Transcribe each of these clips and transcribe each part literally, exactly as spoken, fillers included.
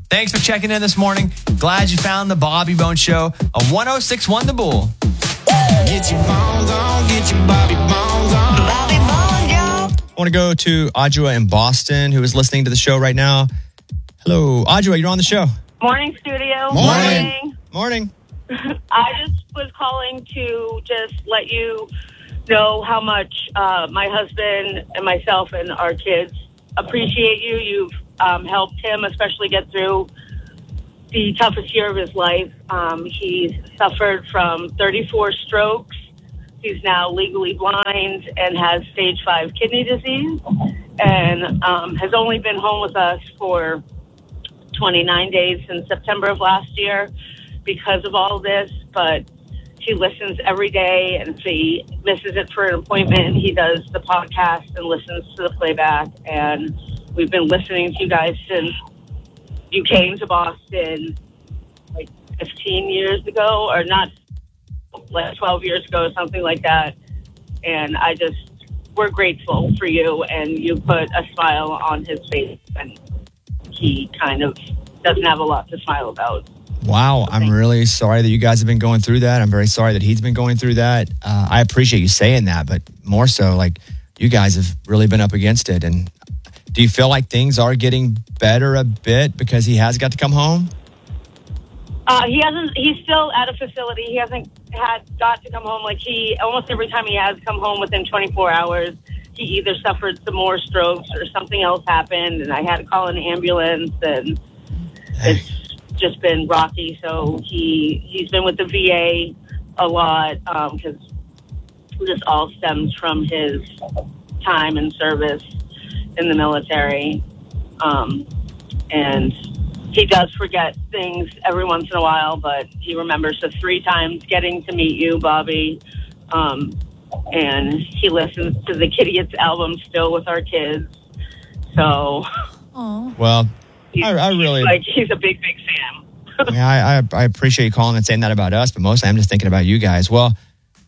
Thanks for checking in this morning. Glad you found the Bobby Bones Show on one oh six point one The Bull. Get your bones on, get your Bobby Bones on. Bobby Bones, yo. I want to go to Audra in Boston, who is listening to the show right now. Hello, Audra, you're on the show. Morning, studio. Morning. Morning. I just was calling to just let you know how much uh, my husband and myself and our kids appreciate you. You've um, helped him especially get through the toughest year of his life. Um, he's suffered from thirty-four strokes. He's now legally blind and has stage five kidney disease, and um, has only been home with us for twenty-nine days since September of last year because of all this. But he listens every day, and if he misses it for an appointment, he does the podcast and listens to the playback. And we've been listening to you guys since you came to Boston like fifteen years ago, or not, like twelve years ago, something like that. And I just, we're grateful for you, and you put a smile on his face, and he kind of doesn't have a lot to smile about. Wow, I'm really sorry that you guys have been going through that. I'm very sorry that he's been going through that. Uh, I appreciate you saying that, but more so, like, you guys have really been up against it. And do you feel like things are getting better a bit because he has got to come home? Uh, he hasn't, he's still at a facility. He hasn't had got to come home. Like, he, almost every time he has come home within twenty-four hours, he either suffered some more strokes or something else happened, and I had to call an ambulance, and it's just been rocky. So he, he's been with the V A a lot, because um, this all stems from his time and service in the military. Um, and he does forget things every once in a while, but he remembers the three times getting to meet you, Bobby. Um, and he listens to the Kitty album still with our kids. So, Aww. Well, I, I really like he's a big, big fan. I, mean, I, I I appreciate you calling and saying that about us, but mostly I'm just thinking about you guys. Well,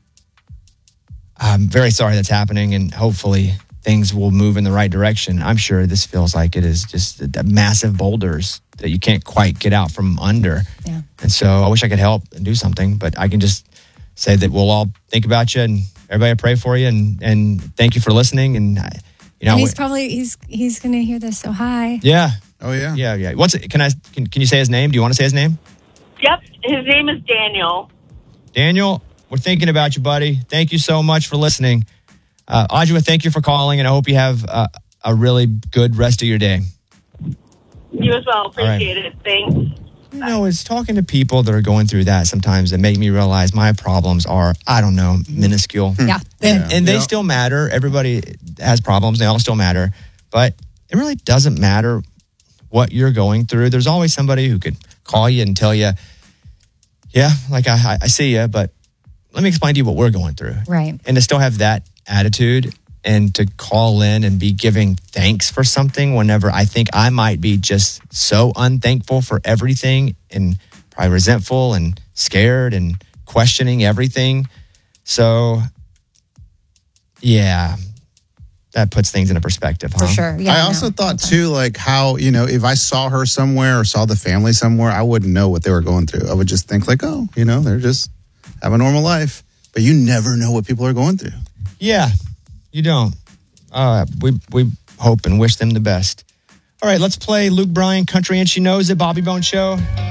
I'm very sorry that's happening, and hopefully things will move in the right direction. I'm sure this feels like it is just the massive boulders that you can't quite get out from under. Yeah. And so I wish I could help and do something, but I can just say that we'll all think about you, and everybody pray for you, and, and thank you for listening. And, you know, and he's probably, he's he's going to hear this, so hi. Yeah. Oh, yeah. Yeah, yeah. What's it, can I, can, can you say his name? Do you want to say his name? Yep. His name is Daniel. Daniel, we're thinking about you, buddy. Thank you so much for listening. Uh, Audra, thank you for calling, and I hope you have uh, a really good rest of your day. You as well. Appreciate it. Thanks. You know, it's talking to people that are going through that sometimes that make me realize my problems are, I don't know, minuscule. Yeah. And, Yeah. and they Yeah. still matter. Everybody has problems. They all still matter. But it really doesn't matter what you're going through. There's always somebody who could call you and tell you, yeah, like I, I see you, but let me explain to you what we're going through. Right. And to still have that attitude and to call in and be giving thanks for something whenever I think I might be just so unthankful for everything and probably resentful and scared and questioning everything. So, yeah, that puts things into perspective, huh? For sure. Yeah, I no. also thought, too, like how, you know, if I saw her somewhere or saw the family somewhere, I wouldn't know what they were going through. I would just think like, oh, you know, they're just have a normal life. But you never know what people are going through. Yeah, you don't. Uh, we we hope and wish them the best. All right, let's play Luke Bryan, Country and She Knows It, Bobby Bones Show.